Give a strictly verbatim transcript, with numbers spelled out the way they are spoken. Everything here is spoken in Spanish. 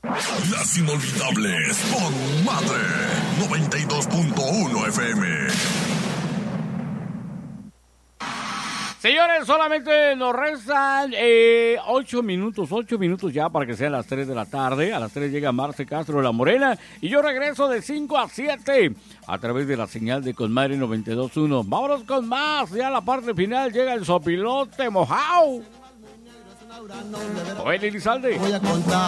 Las inolvidables con Madre noventa y dos punto uno F M. Señores, solamente nos restan eh, ocho minutos, ocho minutos ya para que sean las tres de la tarde. A las tres llega Marce Castro de La Morena y yo regreso de cinco a siete a través de la señal de Conmadre noventa y dos punto uno. Vámonos con más, ya a la parte final llega el sopilote mojao. Oye, Elizalde.